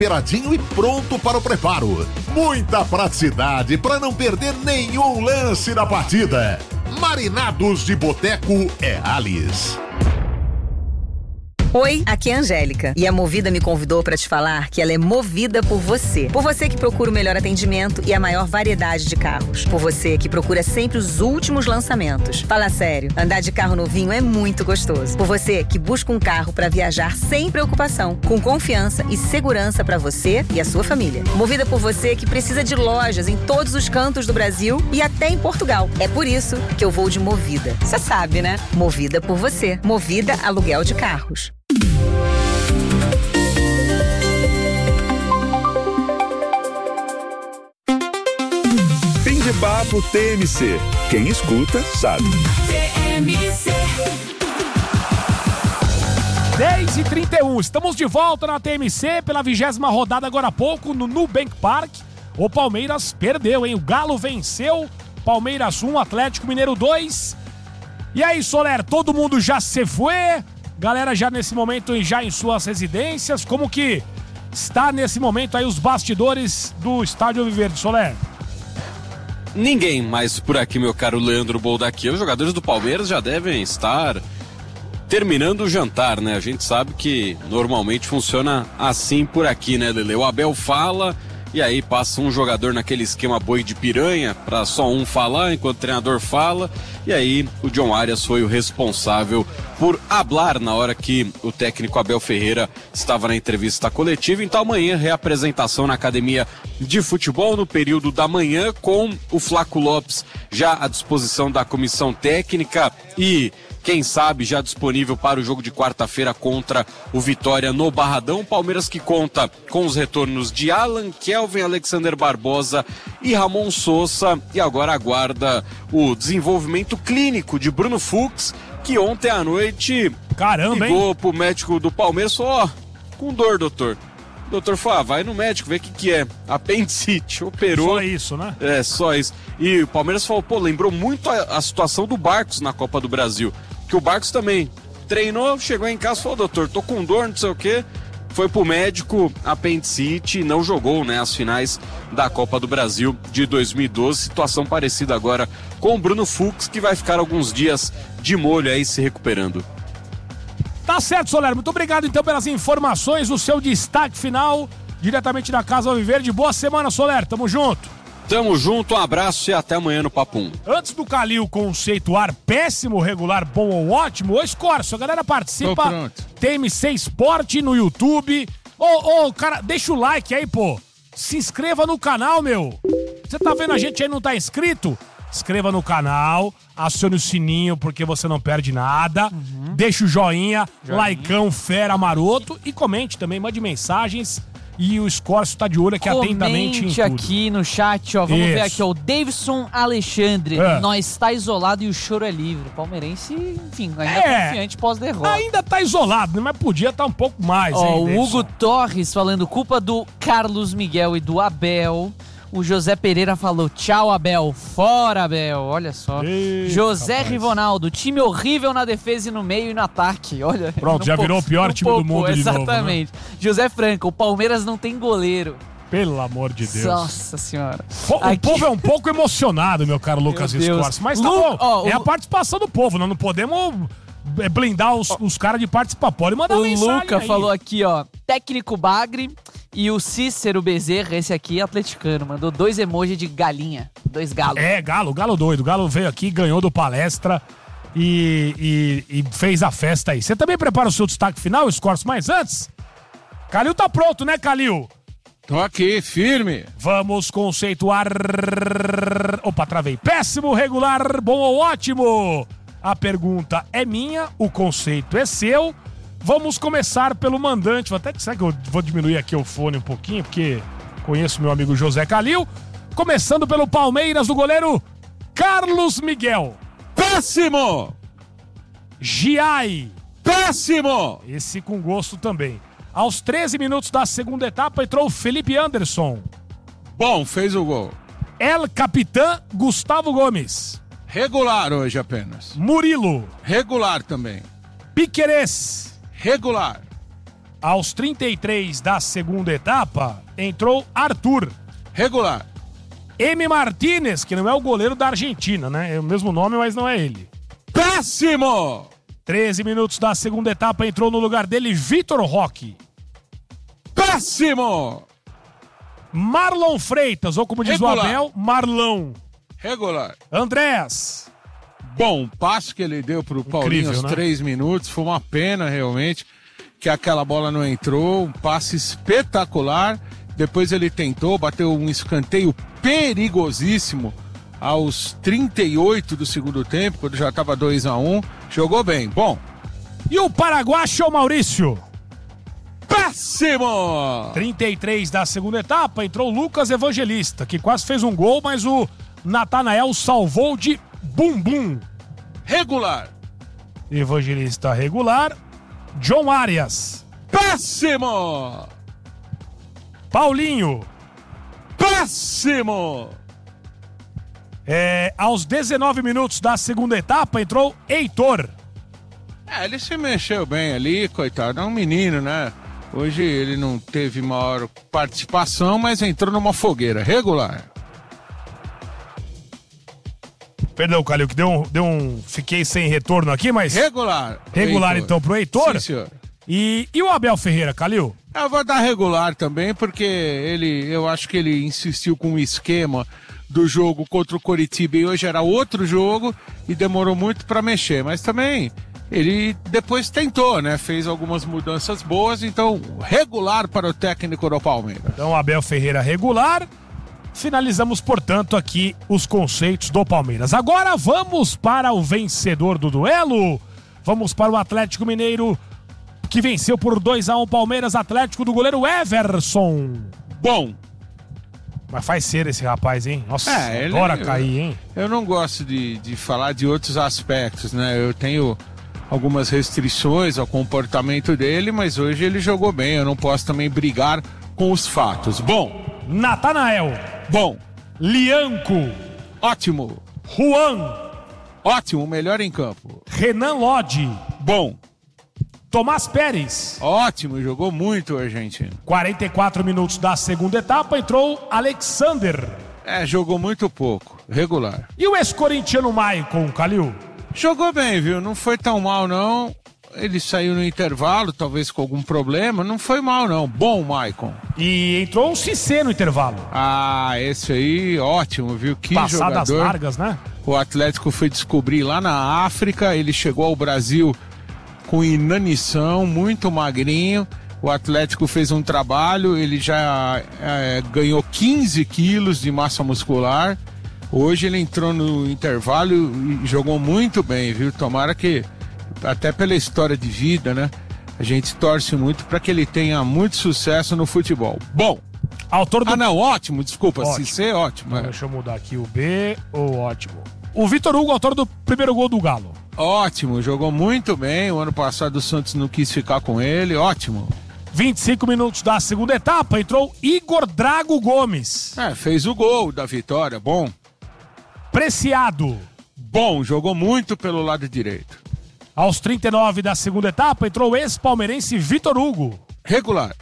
temperadinho e pronto para o preparo. Muita praticidade para não perder nenhum lance da partida. Marinados de Boteco é Alice. Oi, aqui é a Angélica e a Movida me convidou para te falar que ela é movida por você. Por você que procura o melhor atendimento e a maior variedade de carros. Por você que procura sempre os últimos lançamentos. Fala sério, andar de carro novinho é muito gostoso. Por você que busca um carro para viajar sem preocupação, com confiança e segurança para você e a sua família. Movida por você que precisa de lojas em todos os cantos do Brasil e até em Portugal. É por isso que eu vou de Movida. Você sabe, né? Movida por você. Movida Aluguel de Carros. Fim de papo TMC. Quem escuta, sabe. TMC. 10h31, estamos de volta na TMC pela 20ª rodada agora há pouco no Nubank Park. O Palmeiras perdeu, hein? O Galo venceu, Palmeiras 1, Atlético Mineiro 2. E aí, Soler, todo mundo já se foi? Galera já nesse momento já em suas residências, como que está nesse momento aí os bastidores do Estádio Alviverde, Soler? Ninguém mais por aqui, meu caro Leandro Boldaqui. Os jogadores do Palmeiras já devem estar terminando o jantar, né? A gente sabe que normalmente funciona assim por aqui, né, Lele? O Abel fala e aí passa um jogador naquele esquema boi de piranha para só um falar enquanto o treinador fala. E aí o John Arias foi o responsável por hablar na hora que o técnico Abel Ferreira estava na entrevista coletiva. Então amanhã reapresentação na Academia de Futebol no período da manhã com o Flaco Lopes já à disposição da comissão técnica e quem sabe já disponível para o jogo de quarta-feira contra o Vitória no Barradão. Palmeiras que conta com os retornos de Alan, Kelvin, Alexander Barbosa e Ramon Sousa e agora aguarda o desenvolvimento clínico de Bruno Fux, que ontem à noite ligou pro médico do Palmeiras, falou, com dor, doutor. O doutor falou, vai no médico, vê o que é. Apendicite, operou. Só isso, né? É, só isso. E o Palmeiras falou, lembrou muito a situação do Barcos na Copa do Brasil. Que o Barcos também treinou, chegou em casa e falou, doutor, tô com dor, não sei o quê. Foi pro médico, apendicite, e não jogou, né, as finais da Copa do Brasil de 2012. Situação parecida agora com o Bruno Fux, que vai ficar alguns dias de molho aí se recuperando. Tá certo, Soler. Muito obrigado, então, pelas informações, o seu destaque final, diretamente da Casa Alviverde. Boa semana, Soler. Tamo junto. Tamo junto, um abraço e até amanhã no Papum. Antes do Calil conceituar péssimo, regular, bom ou ótimo, ô Escorço, a galera participa. TMC Esporte no YouTube. Ô, cara, deixa o like aí, pô. Se inscreva no canal, meu. Você tá vendo a gente aí e não tá inscrito? Inscreva no canal, acione o sininho porque você não perde nada. Deixa o joinha, likeão, fera, maroto. E comente também, mande mensagens. E o Escorço tá de olho aqui atentamente em tudo. Comente aqui no chat, ó. Vamos ver aqui, ó. O Davidson Alexandre. Nós está isolado e o choro é livre. Palmeirense, enfim, ainda confiante pós-derrota. Ainda tá isolado, né? Mas podia estar um pouco mais, ó, hein, o Hugo Torres falando culpa do Carlos Miguel e do Abel. O José Pereira falou, tchau, Abel. Fora, Abel. Olha só. José rapaz. Rivonaldo, time horrível na defesa e no meio e no ataque. Olha. Pronto, já virou o pior time do mundo de novo, né? Exatamente. José Franco, o Palmeiras não tem goleiro. Pelo amor de Deus. Nossa senhora. O povo é um pouco emocionado, meu caro Lucas Escorço. Mas tá bom, é a participação do povo. Nós não podemos blindar os caras de participar. Pode mandar mensagem. O Luca aí. falou aqui, ó, técnico Bagre e o Cícero Bezerra, esse aqui é atleticano, mandou 2 emojis de galinha, 2 galos. É, galo doido. O Galo veio aqui, ganhou do Palestra e fez a festa aí. Você também prepara o seu destaque final, Escorço, mas antes, Calil tá pronto, né, Calil? Tô aqui, firme. Vamos conceituar... Opa, travei. Péssimo, regular, bom ou ótimo? A pergunta é minha, o conceito é seu. Vamos começar pelo mandante. Será que eu vou diminuir aqui o fone um pouquinho? Porque conheço meu amigo José Calil. Começando pelo Palmeiras, do goleiro Carlos Miguel. Péssimo! Giai. Péssimo! Esse com gosto também. Aos 13 minutos da segunda etapa entrou o Felipe Anderson. Bom, fez o gol. El Capitã Gustavo Gomes. Regular hoje apenas. Murilo. Regular também. Piquerez. Regular. Aos 33 da segunda etapa, entrou Arthur. Regular. M. Martínez, que não é o goleiro da Argentina, né? É o mesmo nome, mas não é ele. Péssimo! 13 minutos da segunda etapa, entrou no lugar dele Vitor Roque. Péssimo! Marlon Freitas, ou como diz Regular. o Abel, Marlão. Regular. Andréas. Bom, o passe que ele deu pro Paulinho aos 3 minutos, foi uma pena realmente que aquela bola não entrou, um passe espetacular. Depois ele tentou, bateu um escanteio perigosíssimo aos 38 do segundo tempo, quando já estava 2-1, jogou bem. Bom. E o paraguacho Maurício? Péssimo! 33 da segunda etapa, entrou Lucas Evangelista, que quase fez um gol, mas o Natanael salvou de bumbum. Regular. Evangelista regular. John Arias. Péssimo! Paulinho. Péssimo! Aos 19 minutos da segunda etapa, entrou Heitor. Ele se mexeu bem ali, coitado, é um menino, né? Hoje ele não teve maior participação, mas entrou numa fogueira. Regular. Perdão, Calil, que fiquei sem retorno aqui, mas... Regular. Regular, Heitor. Então, pro Heitor? Sim, senhor. E o Abel Ferreira, Calil? Eu vou dar regular também, porque eu acho que ele insistiu com o esquema do jogo contra o Coritiba e hoje era outro jogo e demorou muito para mexer, mas também ele depois tentou, né? Fez algumas mudanças boas, então regular para o técnico do Palmeiras. Então, Abel Ferreira regular. Finalizamos, portanto, aqui os conceitos do Palmeiras. Agora vamos para o vencedor do duelo. Vamos para o Atlético Mineiro, que venceu por 2-1 Palmeiras. Atlético do goleiro Everson. Bom. Mas faz ser esse rapaz, hein? Nossa, adora cair, hein? Eu não gosto de falar de outros aspectos, né? Eu tenho algumas restrições ao comportamento dele, mas hoje ele jogou bem. Eu não posso também brigar com os fatos. Bom. Natanael. Bom. Lianco. Ótimo. Juan. Ótimo, melhor em campo. Renan Lodge. Bom. Tomás Pérez. Ótimo, jogou muito o argentino. 44 minutos da segunda etapa, entrou Alexander. Jogou muito pouco, regular. E o ex-corintiano Maicon, Calil? Jogou bem, viu? Não foi tão mal, não. Ele saiu no intervalo, talvez com algum problema. Não foi mal, não. Bom, Maicon. E entrou o Cissé no intervalo. Esse aí, ótimo, viu? Que passadas jogador. largas, né? O Atlético foi descobrir lá na África. Ele chegou ao Brasil com inanição, muito magrinho. O Atlético fez um trabalho, ele já ganhou 15 quilos de massa muscular. Hoje ele entrou no intervalo e jogou muito bem, viu? Tomara que, até pela história de vida, né? A gente torce muito para que ele tenha muito sucesso no futebol. Bom. Autor do... ótimo, desculpa. Cissé, ótimo. Deixa eu mudar aqui o B, ótimo. O Vitor Hugo, autor do primeiro gol do Galo. Ótimo, jogou muito bem. O ano passado o Santos não quis ficar com ele, ótimo. 25 minutos da segunda etapa, entrou Igor Drago Gomes. Fez o gol da vitória, bom. Preciado. Bom, jogou muito pelo lado direito. Aos 39 da segunda etapa, entrou o ex-palmeirense Vitor Hugo. Regular.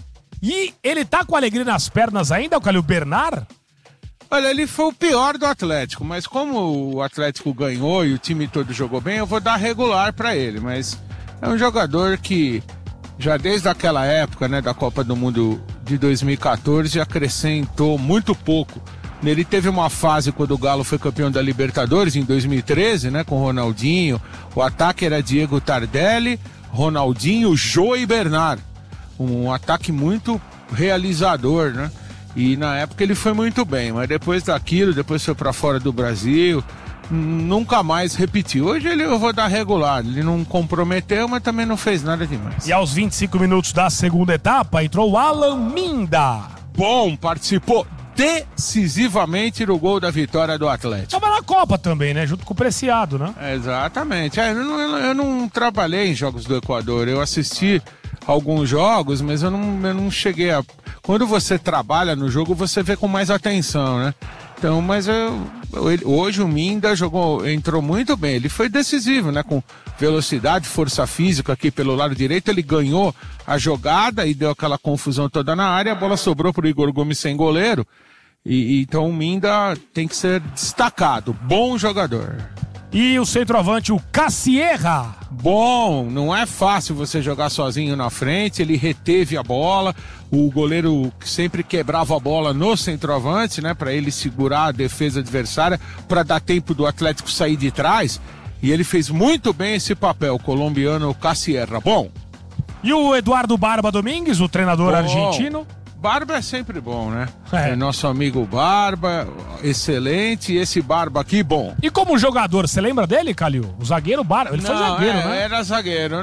E ele tá com alegria nas pernas ainda, o Calil Bernard? Olha, ele foi o pior do Atlético, mas como o Atlético ganhou e o time todo jogou bem, eu vou dar regular pra ele, mas é um jogador que já desde aquela época, né, da Copa do Mundo de 2014, acrescentou muito pouco. Ele teve uma fase quando o Galo foi campeão da Libertadores em 2013, né, com o Ronaldinho. O ataque era Diego Tardelli, Ronaldinho, Jô e Bernard. Um ataque muito realizador, né? E na época ele foi muito bem, mas depois daquilo, depois foi para fora do Brasil, nunca mais repetiu. Hoje eu vou dar regular, ele não comprometeu, mas também não fez nada demais. E aos 25 minutos da segunda etapa, entrou o Alan Minda. Bom, participou decisivamente no gol da vitória do Atlético. Tava na Copa também, né? Junto com o Preciado, né? Exatamente. Eu não trabalhei em jogos do Equador, eu assisti alguns jogos, mas eu não cheguei a... Quando você trabalha no jogo, você vê com mais atenção, né? Então, mas hoje o Minda entrou muito bem, ele foi decisivo, né? Com velocidade, força física aqui pelo lado direito, ele ganhou a jogada e deu aquela confusão toda na área, a bola sobrou pro Igor Gomes sem goleiro, então o Minda tem que ser destacado, bom jogador. E o centroavante, o Cassierra. Bom, não é fácil você jogar sozinho na frente, ele reteve a bola, o goleiro sempre quebrava a bola no centroavante, né, para ele segurar a defesa adversária, para dar tempo do Atlético sair de trás, e ele fez muito bem esse papel, o colombiano Cassierra. Bom. E o Eduardo Barba Domingues, o treinador argentino? Barba é sempre bom, né? É nosso amigo Barba, excelente, e esse Barba aqui, bom. E como jogador, você lembra dele, Calil? O zagueiro Barba, ele foi zagueiro, né? Era zagueiro.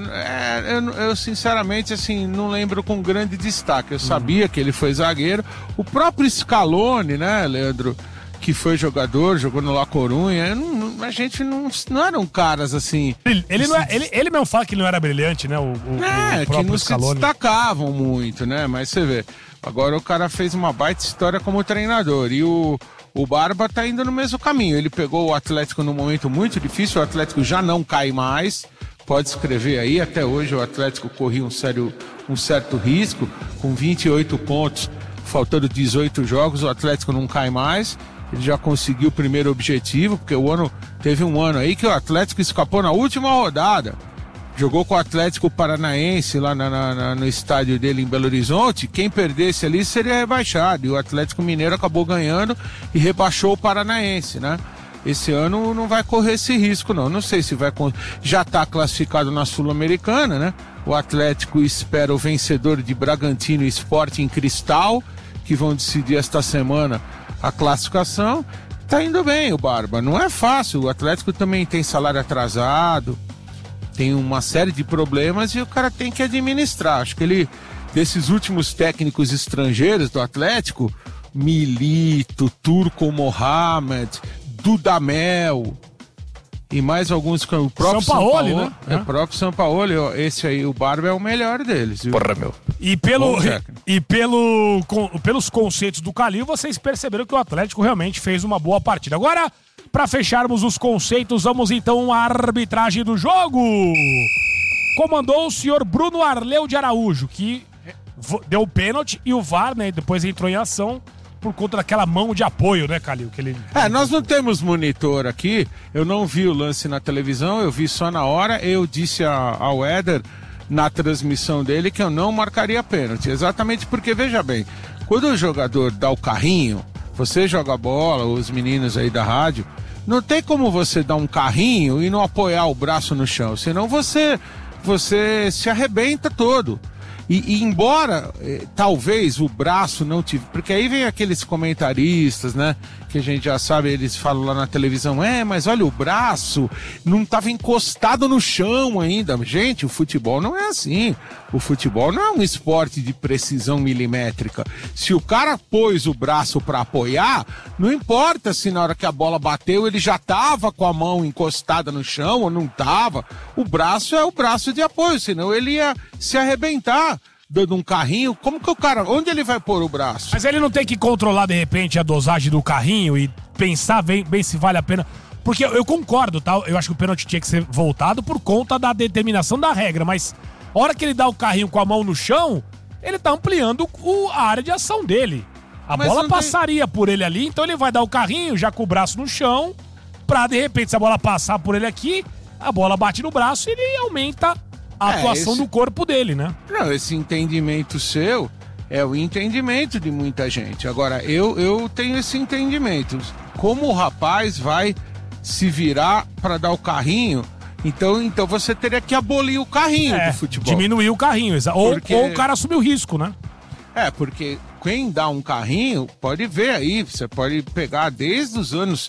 Eu sinceramente, assim, não lembro com grande destaque. Eu sabia que ele foi zagueiro. O próprio Scaloni, né, Leandro, que foi jogador, jogou no La Corunha, a gente não eram caras assim... Ele mesmo fala que ele não era brilhante, né? O que não se destacavam muito, né? Mas você vê... Agora o cara fez uma baita história como treinador e o Barba tá indo no mesmo caminho. Ele pegou o Atlético num momento muito difícil, o Atlético já não cai mais, pode escrever aí, até hoje o Atlético corria um certo risco, com 28 pontos, faltando 18 jogos, o Atlético não cai mais, ele já conseguiu o primeiro objetivo, porque teve um ano aí que o Atlético escapou na última rodada. Jogou com o Atlético Paranaense lá no estádio dele em Belo Horizonte. Quem perdesse ali seria rebaixado. E o Atlético Mineiro acabou ganhando e rebaixou o Paranaense, né? Esse ano não vai correr esse risco, não. Não sei se vai... Já está classificado na Sul-Americana, né? O Atlético espera o vencedor de Bragantino e Sporting Cristal, que vão decidir esta semana a classificação. Tá indo bem o Barba. Não é fácil. O Atlético também tem salário atrasado. Tem uma série de problemas e o cara tem que administrar. Acho que desses últimos técnicos estrangeiros do Atlético, Milito, Turco Mohamed, Dudamel e mais alguns, o próprio Sampaoli, né? O próprio Sampaoli, esse aí, o Barba é o melhor deles, viu? Porra, meu. E pelos conceitos do Calil, vocês perceberam que o Atlético realmente fez uma boa partida. Agora, para fecharmos os conceitos, vamos então à arbitragem do jogo. Comandou o senhor Bruno Arleu de Araújo, que deu o pênalti e o VAR, né, depois entrou em ação por conta daquela mão de apoio, né, Calil? Nós não temos monitor aqui, eu não vi o lance na televisão, eu vi só na hora, eu disse ao Éder na transmissão dele que eu não marcaria pênalti, exatamente porque, veja bem, quando o jogador dá o carrinho, você joga bola, os meninos aí da rádio, não tem como você dar um carrinho e não apoiar o braço no chão, senão você se arrebenta todo. E embora, talvez, o braço não tivesse... Porque aí vem aqueles comentaristas, né? Que a gente já sabe, eles falam lá na televisão, mas olha, o braço não estava encostado no chão ainda. Gente, o futebol não é assim. O futebol não é um esporte de precisão milimétrica. Se o cara pôs o braço para apoiar, não importa se na hora que a bola bateu ele já estava com a mão encostada no chão ou não estava. O braço é o braço de apoio, senão ele ia se arrebentar dando um carrinho. Como que o cara... Onde ele vai pôr o braço? Mas ele não tem que controlar, de repente, a dosagem do carrinho e pensar bem se vale a pena... Porque eu concordo, tá? Eu acho que o pênalti tinha que ser voltado por conta da determinação da regra, mas a hora que ele dá o carrinho com a mão no chão, ele tá ampliando a área de ação dele. A bola passaria por ele ali, então ele vai dar o carrinho já com o braço no chão, pra, de repente, se a bola passar por ele aqui, a bola bate no braço e ele aumenta a atuação do corpo dele, né? Não, esse entendimento seu é o entendimento de muita gente. Agora, eu tenho esse entendimento. Como o rapaz vai se virar para dar o carrinho, então você teria que abolir o carrinho do futebol. Diminuir o carrinho, ou o cara assumir o risco, né? Porque quem dá um carrinho, pode ver aí, você pode pegar desde os anos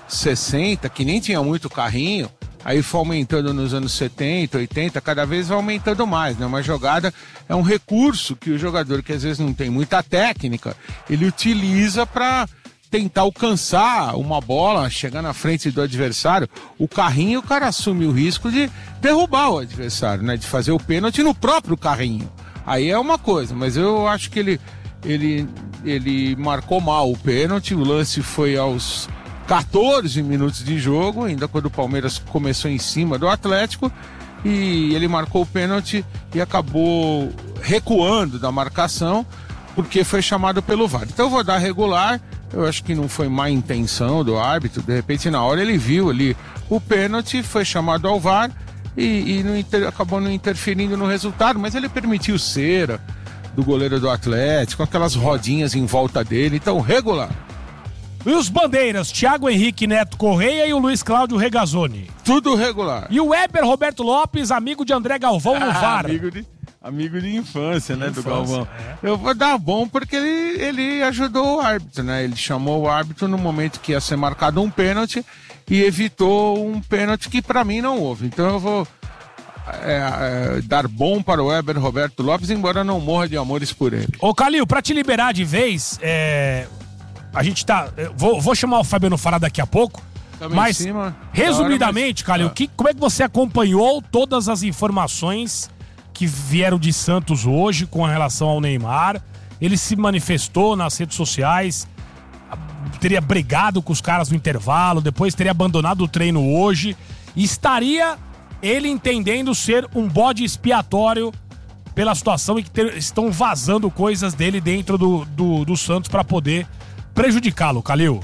60, que nem tinha muito carrinho, aí foi aumentando nos anos 70, 80, cada vez vai aumentando mais, né? Uma jogada é um recurso que o jogador, que às vezes não tem muita técnica, ele utiliza para tentar alcançar uma bola, chegar na frente do adversário. O carrinho, o cara assume o risco de derrubar o adversário, né? De fazer o pênalti no próprio carrinho. Aí é uma coisa, mas eu acho que ele marcou mal o pênalti. O lance foi aos 14 minutos de jogo, ainda quando o Palmeiras começou em cima do Atlético, e ele marcou o pênalti e acabou recuando da marcação porque foi chamado pelo VAR. Então eu vou dar regular. Eu acho que não foi má intenção do árbitro, de repente na hora ele viu ali o pênalti, foi chamado ao VAR e acabou não interferindo no resultado, mas ele permitiu cera do goleiro do Atlético, aquelas rodinhas em volta dele, então regular. E os bandeiras, Thiago Henrique Neto Correia e o Luiz Cláudio Regazzoni. Tudo regular. E o Weber Roberto Lopes, amigo de André Galvão no VAR. Amigo de infância, né, do Galvão. Eu vou dar bom porque ele ajudou o árbitro, né? Ele chamou o árbitro no momento que ia ser marcado um pênalti e evitou um pênalti que pra mim não houve. Então eu vou dar bom para o Weber Roberto Lopes, embora não morra de amores por ele. Ô Calil, pra te liberar de vez, a gente tá... Vou chamar o Fabiano Fará daqui a pouco, mas resumidamente, Calil, como é que você acompanhou todas as informações que vieram de Santos hoje com relação ao Neymar? Ele se manifestou nas redes sociais, teria brigado com os caras no intervalo, depois teria abandonado o treino hoje, e estaria ele entendendo ser um bode expiatório pela situação e que estão vazando coisas dele dentro do Santos para poder prejudicá-lo, Calil.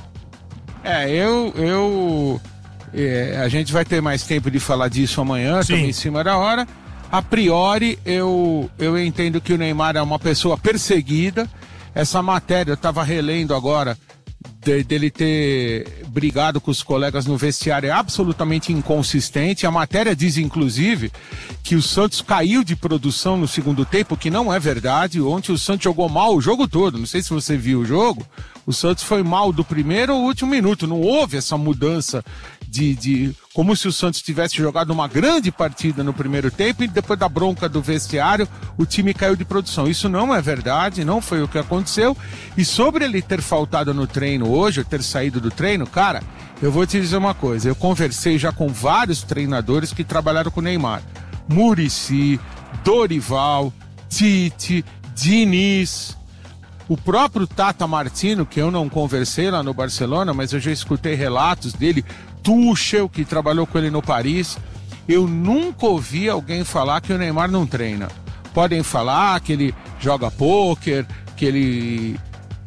A gente vai ter mais tempo de falar disso amanhã, também em cima da hora. A priori, eu entendo que o Neymar é uma pessoa perseguida. Essa matéria, eu estava relendo agora, dele ter brigado com os colegas no vestiário, é absolutamente inconsistente. A matéria diz, inclusive, que o Santos caiu de produção no segundo tempo, que não é verdade. Ontem o Santos jogou mal o jogo todo. Não sei se você viu o jogo. O Santos foi mal do primeiro ao último minuto. Não houve essa mudança como se o Santos tivesse jogado uma grande partida no primeiro tempo e depois da bronca do vestiário o time caiu de produção. Isso não é verdade, não foi o que aconteceu. E sobre ele ter faltado no treino hoje, ou ter saído do treino, cara, eu vou te dizer uma coisa. Eu conversei já com vários treinadores que trabalharam com o Neymar. Muricy, Dorival, Tite, Diniz, o próprio Tata Martino, que eu não conversei lá no Barcelona, mas eu já escutei relatos dele, Tuchel, que trabalhou com ele no Paris. Eu nunca ouvi alguém falar que o Neymar não treina. Podem falar que ele joga pôquer, que ele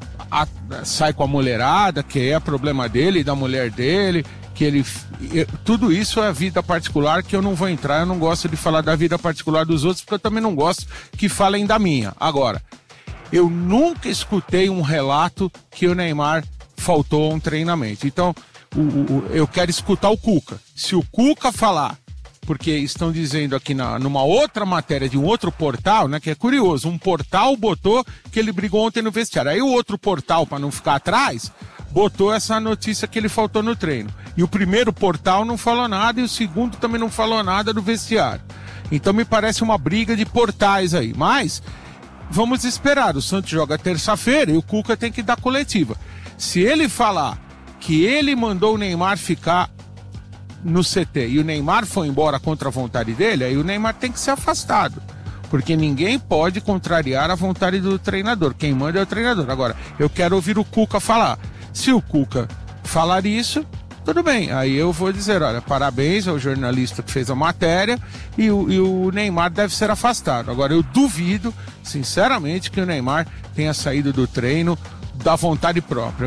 sai com a mulherada, que é problema dele e da mulher dele, que ele... Tudo isso é vida particular que eu não vou entrar, eu não gosto de falar da vida particular dos outros, porque eu também não gosto que falem da minha. Agora, eu nunca escutei um relato que o Neymar faltou a um treinamento. Então, eu quero escutar o Cuca. Se o Cuca falar, porque estão dizendo aqui numa outra matéria de um outro portal, né, que é curioso, um portal botou que ele brigou ontem no vestiário. Aí o outro portal, para não ficar atrás, botou essa notícia que ele faltou no treino. E o primeiro portal não falou nada e o segundo também não falou nada do vestiário. Então me parece uma briga de portais aí. Mas vamos esperar. O Santos joga terça-feira e o Cuca tem que dar coletiva. Se ele falar que ele mandou o Neymar ficar no CT e o Neymar foi embora contra a vontade dele, aí o Neymar tem que ser afastado. Porque ninguém pode contrariar a vontade do treinador. Quem manda é o treinador. Agora, eu quero ouvir o Cuca falar. Se o Cuca falar isso, tudo bem. Aí eu vou dizer, olha, parabéns ao jornalista que fez a matéria e o Neymar deve ser afastado. Agora, eu duvido, sinceramente, que o Neymar tenha saído do treino da vontade própria.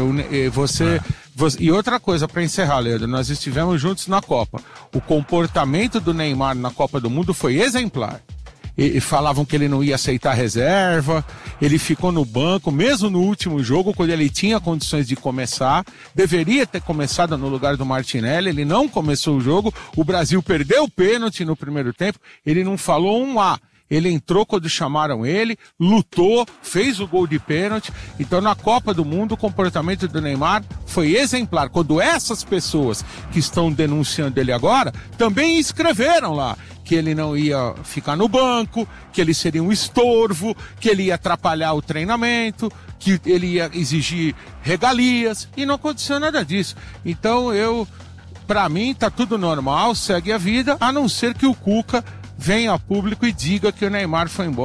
E outra coisa para encerrar, Leandro, nós estivemos juntos na Copa. O comportamento do Neymar na Copa do Mundo foi exemplar. E falavam que ele não ia aceitar reserva, ele ficou no banco, mesmo no último jogo, quando ele tinha condições de começar, deveria ter começado no lugar do Martinelli, ele não começou o jogo, o Brasil perdeu o pênalti no primeiro tempo, ele não falou um A. Ele entrou quando chamaram ele, lutou, fez o gol de pênalti. Então, na Copa do Mundo, o comportamento do Neymar foi exemplar. Quando essas pessoas que estão denunciando ele agora, também escreveram lá que ele não ia ficar no banco, que ele seria um estorvo, que ele ia atrapalhar o treinamento, que ele ia exigir regalias, e não aconteceu nada disso. Então, pra mim, tá tudo normal, segue a vida, a não ser que o Cuca venha a público e diga que o Neymar foi embora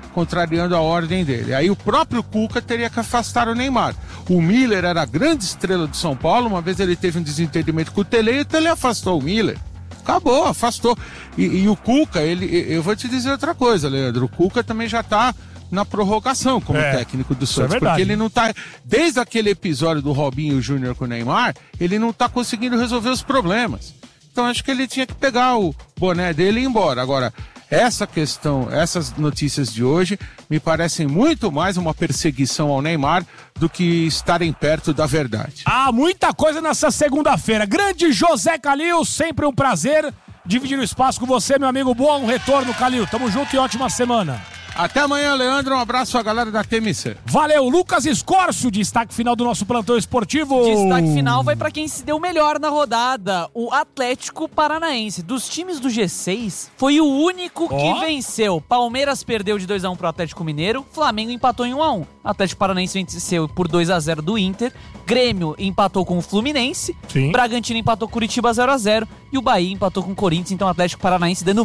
contrariando a ordem dele. Aí o próprio Cuca teria que afastar o Neymar. O Miller era a grande estrela do São Paulo, uma vez ele teve um desentendimento com o Tele e o Tele afastou o Miller. Acabou, afastou. E o Cuca, eu vou te dizer outra coisa, Leandro, o Cuca também já tá na prorrogação como técnico do Santos, porque ele não tá, desde aquele episódio do Robinho Júnior com o Neymar, ele não tá conseguindo resolver os problemas. Então acho que ele tinha que pegar o boné dele e ir embora. Agora, essa questão, essas notícias de hoje me parecem muito mais uma perseguição ao Neymar do que estarem perto da verdade. Muita coisa nessa segunda-feira. Grande José Calil, sempre um prazer dividir o espaço com você, meu amigo. Bom retorno, Calil. Tamo junto e ótima semana. Até amanhã, Leandro. Um abraço à galera da TMC. Valeu, Lucas Escorcio, destaque final do nosso plantão esportivo. Destaque final vai pra quem se deu melhor na rodada, o Atlético Paranaense. Dos times do G6, foi o único que venceu. Palmeiras perdeu de 2-1 pro Atlético Mineiro, Flamengo empatou em 1-1. Atlético Paranaense venceu por 2-0 do Inter, Grêmio empatou com o Fluminense, Bragantino empatou com Curitiba 0-0 e o Bahia empatou com o Corinthians. Então o Atlético Paranaense dando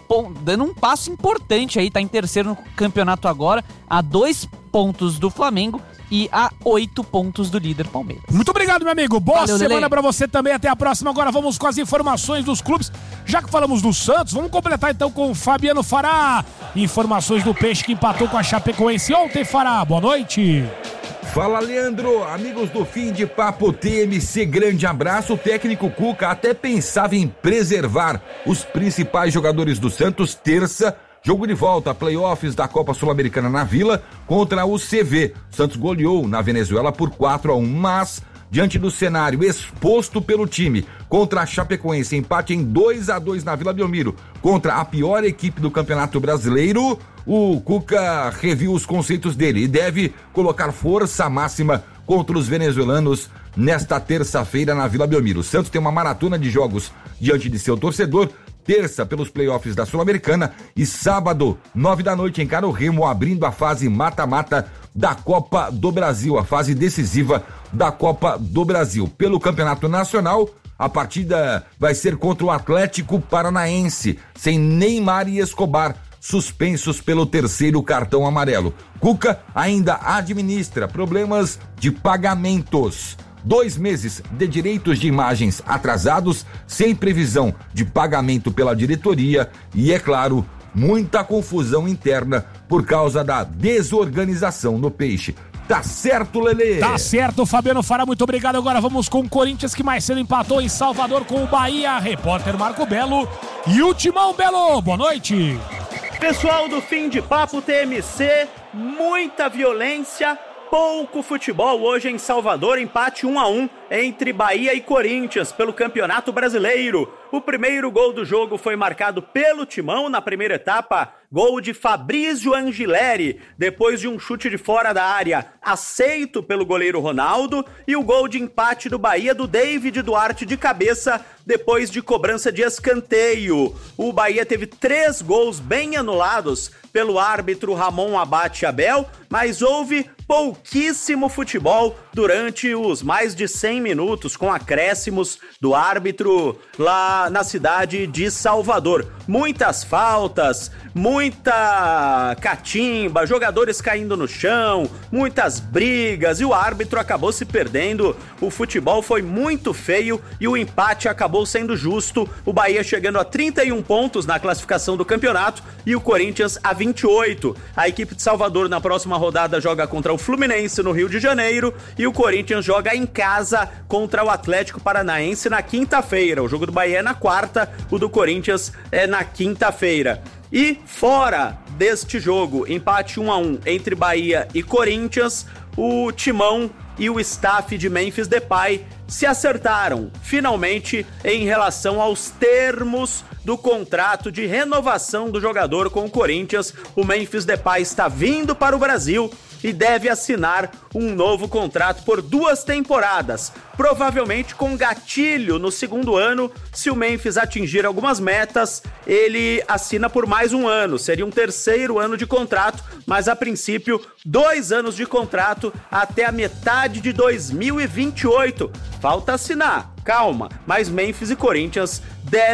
um passo importante aí, tá em terceiro no campeonato agora, a 2 pontos do Flamengo e a 8 pontos do líder Palmeiras. Muito obrigado, meu amigo. Boa Valeu, semana Lelê. pra você também. Até a próxima. Agora vamos com as informações dos clubes. Já que falamos do Santos, vamos completar então com o Fabiano Fará. Informações do Peixe que empatou com a Chapecoense ontem, Fará. Boa noite. Fala, Leandro, amigos do Fim de Papo TMC, grande abraço. O técnico Cuca até pensava em preservar os principais jogadores do Santos. Terça, jogo de volta, playoffs da Copa Sul-Americana na Vila contra o CV. Santos goleou na Venezuela por 4-1, mas diante do cenário exposto pelo time contra a Chapecoense, empate em 2-2 na Vila Belmiro contra a pior equipe do Campeonato Brasileiro, o Cuca reviu os conceitos dele e deve colocar força máxima contra os venezuelanos nesta terça-feira na Vila Belmiro. O Santos tem uma maratona de jogos diante de seu torcedor. Terça pelos playoffs da Sul-Americana e sábado, 21h, encara o Remo abrindo a fase mata-mata da Copa do Brasil, a fase decisiva da Copa do Brasil. Pelo Campeonato Nacional, a partida vai ser contra o Atlético Paranaense, sem Neymar e Escobar, suspensos pelo terceiro cartão amarelo. Cuca ainda administra problemas de pagamentos. 2 meses de direitos de imagens atrasados, sem previsão de pagamento pela diretoria e, é claro, muita confusão interna por causa da desorganização no Peixe. Tá certo, Lelê? Tá certo, Fabiano Fará, muito obrigado. Agora vamos com o Corinthians, que mais cedo empatou em Salvador com o Bahia. Repórter Marco Belo e o Timão Belo. Boa noite. Pessoal do Fim de Papo TMC, muita violência, pouco futebol hoje em Salvador, empate 1-1 entre Bahia e Corinthians pelo Campeonato Brasileiro. O primeiro gol do jogo foi marcado pelo Timão na primeira etapa, gol de Fabrício Angileri, depois de um chute de fora da área, aceito pelo goleiro Ronaldo, e o gol de empate do Bahia do David Duarte de cabeça, depois de cobrança de escanteio. O Bahia teve 3 gols bem anulados pelo árbitro Ramon Abate Abel, mas houve pouquíssimo futebol durante os mais de 100 minutos, com acréscimos do árbitro lá na cidade de Salvador. Muitas faltas, muita catimba, jogadores caindo no chão, muitas brigas, e o árbitro acabou se perdendo. O futebol foi muito feio e o empate acabou sendo justo. O Bahia chegando a 31 pontos na classificação do campeonato e o Corinthians a 28. A equipe de Salvador na próxima rodada joga contra o Fluminense no Rio de Janeiro e o Corinthians joga em casa contra o Atlético Paranaense na quinta-feira. O jogo do Bahia é na quarta, o do Corinthians é na quinta-feira. E fora deste jogo, empate 1-1 entre Bahia e Corinthians, o Timão e o staff de Memphis Depay se acertaram, finalmente, em relação aos termos do contrato de renovação do jogador com o Corinthians. O Memphis Depay está vindo para o Brasil e deve assinar um novo contrato por 2 temporadas, provavelmente com gatilho no segundo ano. Se o Memphis atingir algumas metas, ele assina por mais 1 ano, seria um 3º ano de contrato, mas a princípio 2 anos de contrato até a metade de 2028. Falta assinar, calma, mas Memphis e Corinthians devem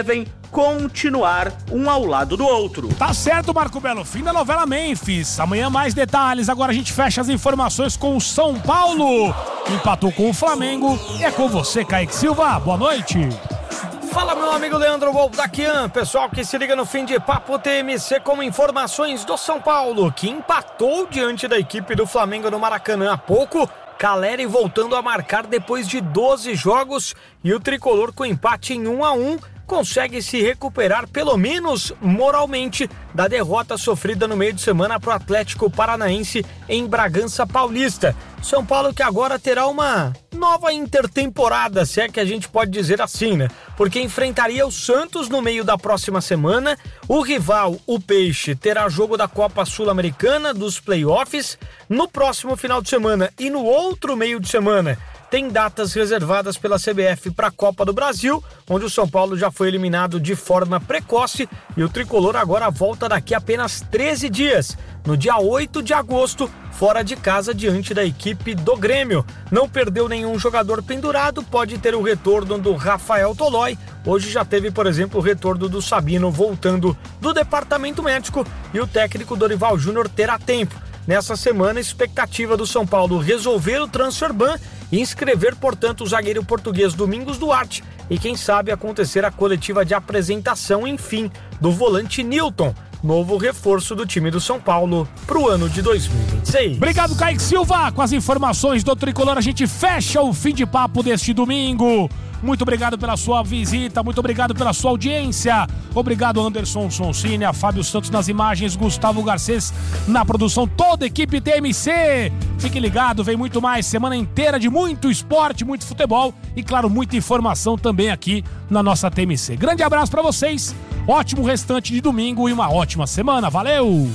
continuar um ao lado do outro. Tá certo, Marco Belo. Fim da novela Memphis. Amanhã mais detalhes. Agora a gente fecha as informações com o São Paulo. Empatou com o Flamengo. E é com você, Kaique Silva. Boa noite. Fala, meu amigo Leandro Boldaquian, pessoal que se liga no Fim de Papo TMC com informações do São Paulo, que empatou diante da equipe do Flamengo no Maracanã há pouco. Caleri voltando a marcar depois de 12 jogos e o tricolor com empate em 1-1 consegue se recuperar, pelo menos moralmente, da derrota sofrida no meio de semana para o Atlético Paranaense em Bragança Paulista. São Paulo que agora terá uma nova intertemporada, se é que a gente pode dizer assim, né? Porque enfrentaria o Santos no meio da próxima semana. O rival, o Peixe, terá jogo da Copa Sul-Americana, dos playoffs, no próximo final de semana. E no outro meio de semana tem datas reservadas pela CBF para a Copa do Brasil, onde o São Paulo já foi eliminado de forma precoce e o tricolor agora volta daqui a apenas 13 dias, no dia 8 de agosto, fora de casa diante da equipe do Grêmio. Não perdeu nenhum jogador pendurado, pode ter o retorno do Rafael Tolói. Hoje já teve, por exemplo, o retorno do Sabino voltando do departamento médico e o técnico Dorival Júnior terá tempo. Nessa semana, a expectativa do São Paulo resolver o transfer ban e inscrever, portanto, o zagueiro português Domingos Duarte e, quem sabe, acontecer a coletiva de apresentação, enfim, do volante Nilton, novo reforço do time do São Paulo para o ano de 2026. Obrigado, Kaique Silva. Com as informações do Tricolor, a gente fecha o Fim de Papo deste domingo. Muito obrigado pela sua visita, muito obrigado pela sua audiência. Obrigado, Anderson Sonsini, a Fábio Santos nas imagens, Gustavo Garcês na produção, toda a equipe TMC. Fique ligado, vem muito mais, semana inteira de muito esporte, muito futebol e, claro, muita informação também aqui na nossa TMC. Grande abraço pra vocês, ótimo restante de domingo e uma ótima semana. Valeu!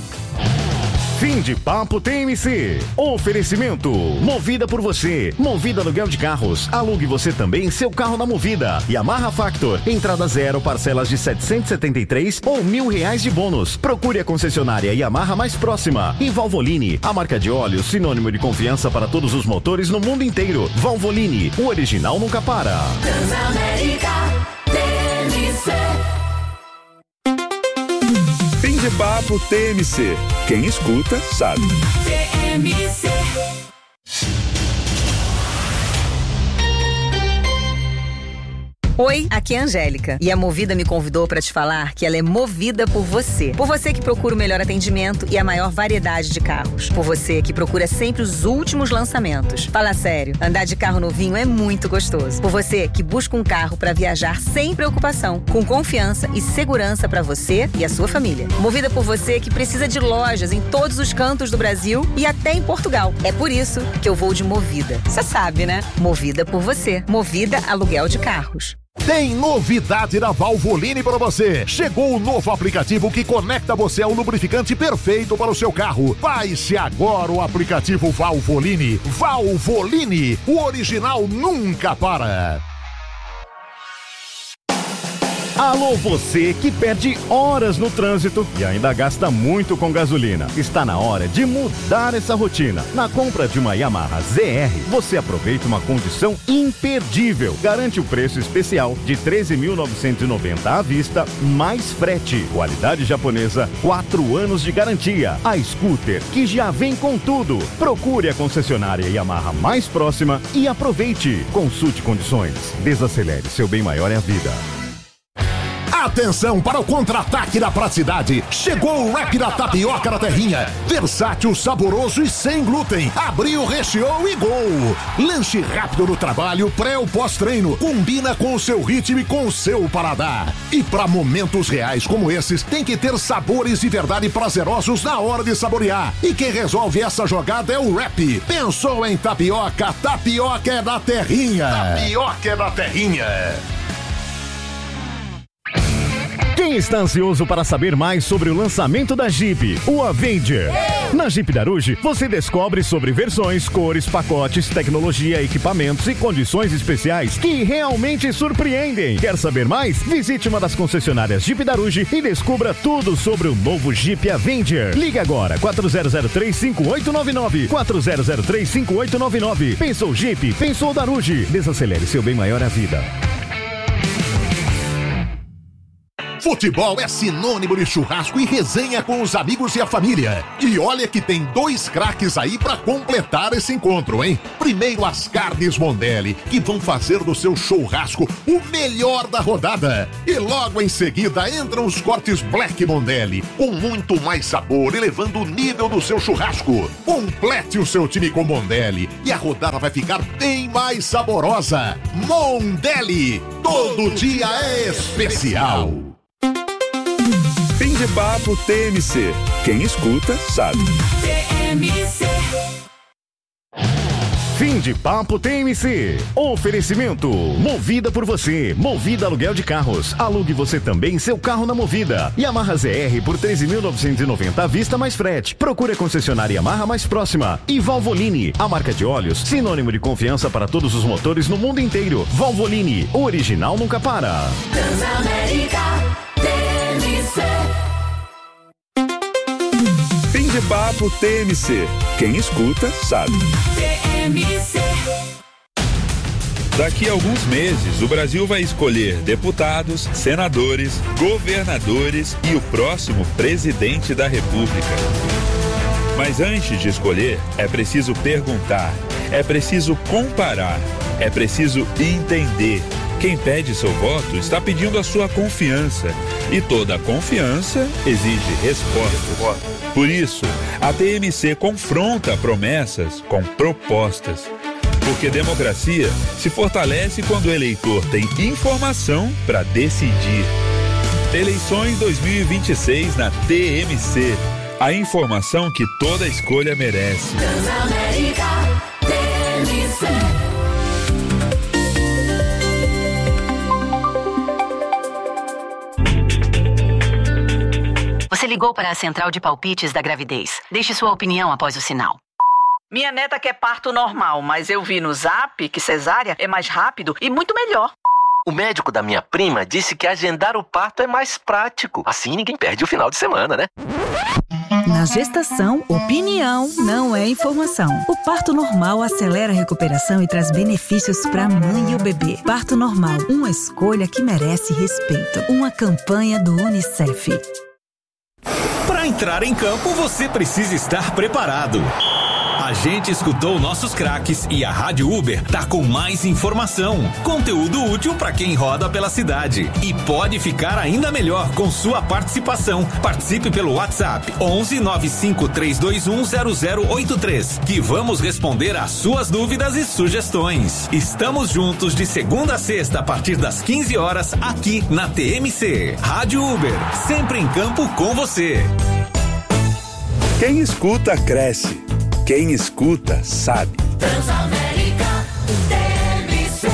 Fim de Papo TMC. Oferecimento. Movida por você. Movida aluguel de carros. Alugue você também seu carro na Movida. Yamaha Factor. Entrada zero, parcelas de 773 ou R$1.000 de bônus. Procure a concessionária Yamaha mais próxima. E Valvoline, a marca de óleo sinônimo de confiança para todos os motores no mundo inteiro. Valvoline, o original nunca para. Transamérica TMC. Fim de Papo TMC. Quem escuta, sabe. TMC. Oi, aqui é a Angélica e a Movida me convidou para te falar que ela é movida por você. Por você que procura o melhor atendimento e a maior variedade de carros. Por você que procura sempre os últimos lançamentos. Fala sério, andar de carro novinho é muito gostoso. Por você que busca um carro para viajar sem preocupação, com confiança e segurança para você e a sua família. Movida por você que precisa de lojas em todos os cantos do Brasil e até em Portugal. É por isso que eu vou de Movida. Você sabe, né? Movida por você. Movida Aluguel de Carros. Tem novidade da Valvoline para você. Chegou o novo aplicativo que conecta você ao lubrificante perfeito para o seu carro. Baixe agora o aplicativo Valvoline. Valvoline, o original nunca para. Alô, você que perde horas no trânsito e ainda gasta muito com gasolina. Está na hora de mudar essa rotina. Na compra de uma Yamaha ZR, você aproveita uma condição imperdível. Garante o preço especial de R$ 13.990 à vista, mais frete. Qualidade japonesa, 4 anos de garantia. A scooter que já vem com tudo. Procure a concessionária Yamaha mais próxima e aproveite. Consulte condições. Desacelere, seu bem maior é a vida. Atenção para o contra-ataque da praticidade. Chegou o Wrap da Tapioca da Terrinha. Versátil, saboroso e sem glúten. Abriu, recheou e gol. Lanche rápido no trabalho, pré ou pós-treino. Combina com o seu ritmo e com o seu paladar. E para momentos reais como esses, tem que ter sabores de verdade prazerosos na hora de saborear. E quem resolve essa jogada é o Wrap. Pensou em tapioca? Tapioca é da Terrinha. Tapioca é da Terrinha. Quem está ansioso para saber mais sobre o lançamento da Jeep, o Avenger? Na Jeep Daruge, você descobre sobre versões, cores, pacotes, tecnologia, equipamentos e condições especiais que realmente surpreendem. Quer saber mais? Visite uma das concessionárias Jeep Daruge e descubra tudo sobre o novo Jeep Avenger. Ligue agora, 4003-5899. 4003-5899. Pensou Jeep? Pensou Daruge. Desacelere, seu bem maior é a vida. Futebol é sinônimo de churrasco e resenha com os amigos e a família. E olha que tem 2 craques aí pra completar esse encontro, hein? Primeiro as carnes Mondelli, que vão fazer do seu churrasco o melhor da rodada. E logo em seguida entram os cortes Black Mondelli, com muito mais sabor, elevando o nível do seu churrasco. Complete o seu time com Mondelli e a rodada vai ficar bem mais saborosa. Mondelli, todo dia é especial. Fim de papo TMC. Quem escuta, sabe. TMC. Fim de papo TMC. Oferecimento Movida por você. Movida Aluguel de Carros. Alugue você também seu carro na Movida. Yamaha ZR por 13.990 à vista mais frete. Procure a concessionária Yamaha mais próxima. E Valvoline, a marca de óleos, sinônimo de confiança para todos os motores no mundo inteiro. Valvoline, o original nunca para. Transamérica TMC. Fim de papo TMC. Quem escuta, sabe. TMC. Daqui a alguns meses, o Brasil vai escolher deputados, senadores, governadores e o próximo presidente da República. Mas antes de escolher, é preciso perguntar, é preciso comparar, é preciso entender. Quem pede seu voto está pedindo a sua confiança. E toda confiança exige respostas. Por isso, a TMC confronta promessas com propostas. Porque democracia se fortalece quando o eleitor tem informação para decidir. Eleições 2026 na TMC. A informação que toda escolha merece. Transamérica TMC. Você ligou para a central de palpites da gravidez. Deixe sua opinião após o sinal. Minha neta quer parto normal, mas eu vi no Zap que cesárea é mais rápido e muito melhor. O médico da minha prima disse que agendar o parto é mais prático. Assim ninguém perde o final de semana, né? Na gestação, opinião não é informação. O parto normal acelera a recuperação e traz benefícios para a mãe e o bebê. Parto normal, uma escolha que merece respeito. Uma campanha do UNICEF. Para entrar em campo, você precisa estar preparado. A gente escutou nossos craques e a Rádio Uber tá com mais informação, conteúdo útil para quem roda pela cidade. E pode ficar ainda melhor com sua participação. Participe pelo WhatsApp 11 95 321 0083, que vamos responder às suas dúvidas e sugestões. Estamos juntos de segunda a sexta a partir das 15 horas aqui na TMC. Rádio Uber, sempre em campo com você. Quem escuta, cresce. Quem escuta, sabe. Transamérica TMC.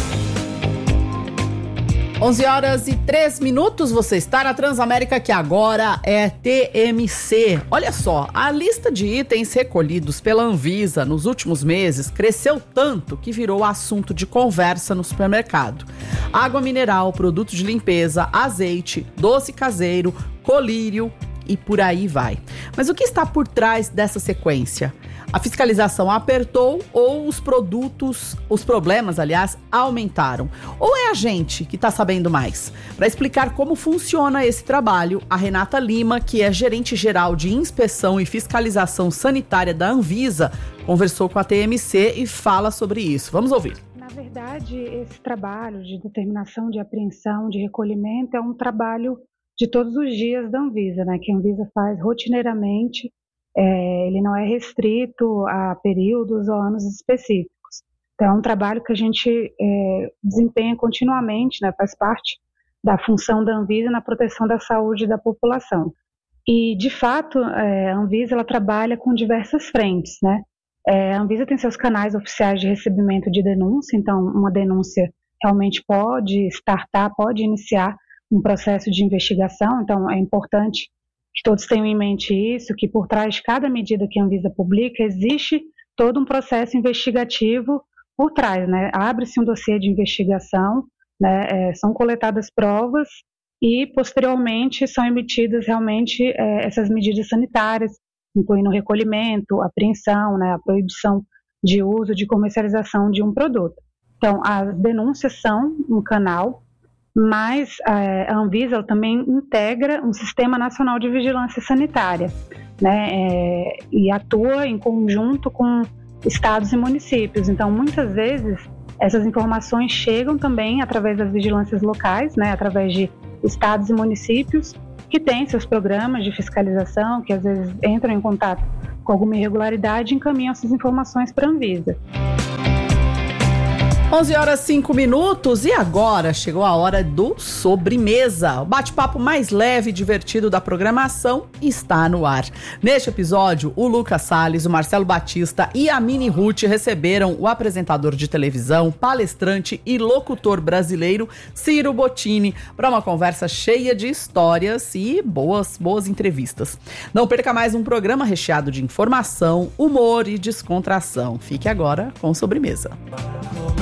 11h03, você está na Transamérica, que agora é TMC. Olha só, a lista de itens recolhidos pela Anvisa nos últimos meses cresceu tanto que virou assunto de conversa no supermercado. Água mineral, produto de limpeza, azeite, doce caseiro, colírio e por aí vai. Mas o que está por trás dessa sequência? A fiscalização apertou ou os problemas, aumentaram? Ou é a gente que está sabendo mais? Para explicar como funciona esse trabalho, a Renata Lima, que é gerente geral de inspeção e fiscalização sanitária da Anvisa, conversou com a TMC e fala sobre isso. Vamos ouvir. Na verdade, esse trabalho de determinação, de apreensão, de recolhimento é um trabalho de todos os dias da Anvisa, né, que a Anvisa faz rotineiramente, ele não é restrito a períodos ou anos específicos. Então, é um trabalho que a gente desempenha continuamente, né, faz parte da função da Anvisa na proteção da saúde da população. E, de fato, a Anvisa ela trabalha com diversas frentes, né? A Anvisa tem seus canais oficiais de recebimento de denúncia, então uma denúncia realmente pode iniciar um processo de investigação, então é importante que todos tenham em mente isso, que por trás de cada medida que a Anvisa publica, existe todo um processo investigativo por trás, né? Abre-se um dossiê de investigação, né? São coletadas provas e, posteriormente, são emitidas realmente essas medidas sanitárias, incluindo o recolhimento, a apreensão, né? A proibição de uso, de comercialização de um produto. Então, as denúncias são um canal, mas a Anvisa ela também integra um Sistema Nacional de Vigilância Sanitária, né, e atua em conjunto com estados e municípios. Então, muitas vezes, essas informações chegam também através das vigilâncias locais, né, através de estados e municípios que têm seus programas de fiscalização, que às vezes entram em contato com alguma irregularidade e encaminham essas informações para a Anvisa. 11h05 e agora chegou a hora do Sobremesa. O bate-papo mais leve e divertido da programação está no ar. Neste episódio, o Lucas Salles, o Marcelo Batista e a Mini Ruth receberam o apresentador de televisão, palestrante e locutor brasileiro Ciro Bottini para uma conversa cheia de histórias e boas entrevistas. Não perca mais um programa recheado de informação, humor e descontração. Fique agora com Sobremesa.